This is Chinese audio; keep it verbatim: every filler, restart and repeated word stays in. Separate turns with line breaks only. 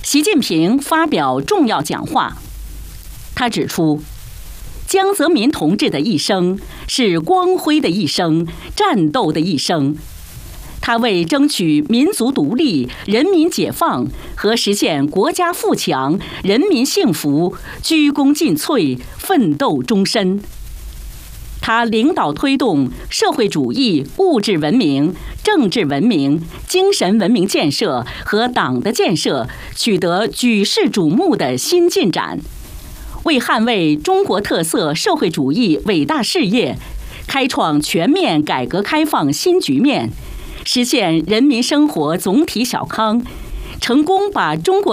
习近平发表重要讲话，他指出，江泽民同志的一生是光辉的一生，战斗的一生。他为争取民族独立、人民解放和实现国家富强、人民幸福，鞠躬尽瘁，奋斗终身。他领导推动社会主义物质文明、政治文明、精神文明建设和党的建设取得举世瞩目的新进展，为捍卫中国特色社会主义伟大事业，开创全面改革开放新局面，实现人民生活总体小康，成功把中国